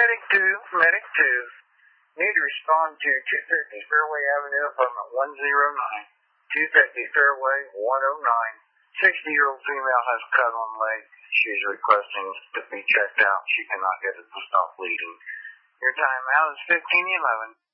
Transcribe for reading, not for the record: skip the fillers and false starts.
Medic 2. Need to respond to 250 Fairway Avenue, apartment 109. 250 Fairway 109. 60-year-old female has cut on leg. She is requesting to be checked out. She cannot get it to stop bleeding. Your time out is 15:11.